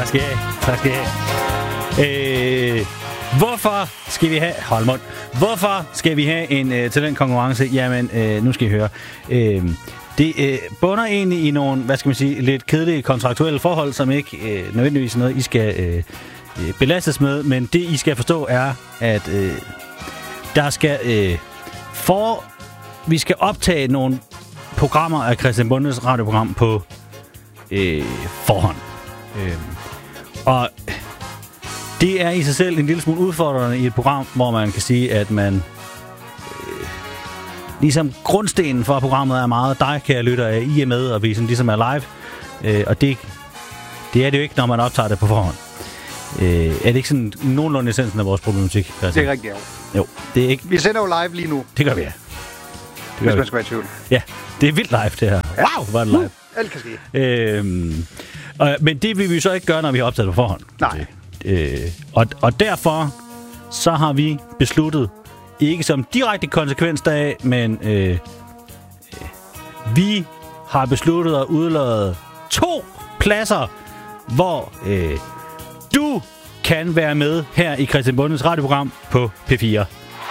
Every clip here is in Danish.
Tak skal I have. Hvorfor skal vi have... Hold mund. Hvorfor skal vi have en talentkonkurrence? Jamen, nu skal I høre. Det bunder egentlig i nogle, hvad skal man sige, lidt kedelige kontraktuelle forhold, som ikke nødvendigvis er noget, I skal belastes med. Men det, I skal forstå, er, at der skal vi skal optage nogle programmer af Christian Bondes radioprogram på forhånd. Og det er i sig selv en lille smule udfordrende i et program, hvor man kan sige, at man ligesom grundstenen for programmet er meget dig, kære lytter, af I er med, og vi sådan ligesom er live. Og det er det jo ikke, når man optager det på forhånd. Er det ikke sådan nogenlunde essensen af vores problematik? Det er rigtigt, jo. Det er ikke... Vi sender jo live lige nu. Det gør vi, ja. Hvis man skal være i tvivl. Ja, det er vildt live, det her. Ja. Wow, var det live. Alt kan ske. Men det vil vi så ikke gøre, når vi har optaget på forhånd. Nej. Og derfor så har vi besluttet, ikke som direkte konsekvens deraf, men vi har besluttet at udlade 2 pladser, hvor du kan være med her i Christian Bondes radioprogram på P4. Ja.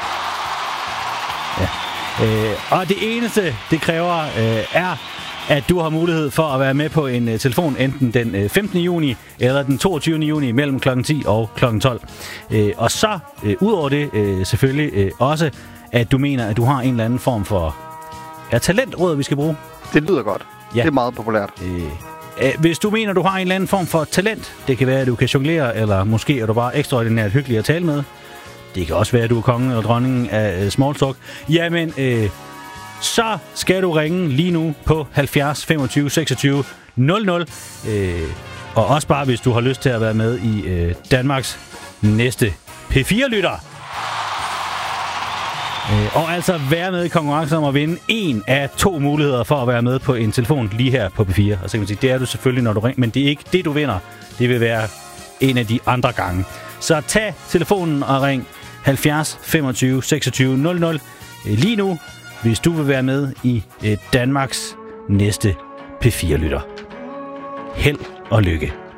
Og det eneste, det kræver, er, at du har mulighed for at være med på en telefon enten den 15. juni eller den 22. juni mellem kl. 10 og kl. 12. Og så, udover det, selvfølgelig også, at du mener, at du har en eller anden form for talentråd, vi skal bruge. Det lyder godt. Ja. Det er meget populært. Hvis du mener, du har en eller anden form for talent, det kan være, at du kan jonglere, eller måske er du bare ekstraordinært hyggelig at tale med. Det kan også være, at du er kongen eller dronningen af small talk. Jamen, så skal du ringe lige nu på 70 25 26 00. Og også bare, hvis du har lyst til at være med i Danmarks næste P4-lytter. Og altså være med i konkurrencen om at vinde en af 2 muligheder for at være med på en telefon lige her på P4. Og så kan man sige, det er du selvfølgelig, når du ringer, men det er ikke det, du vinder. Det vil være en af de andre gange. Så tag telefonen og ring 70 25 26 00 lige nu, hvis du vil være med i Danmarks næste P4-lytter. Held og lykke.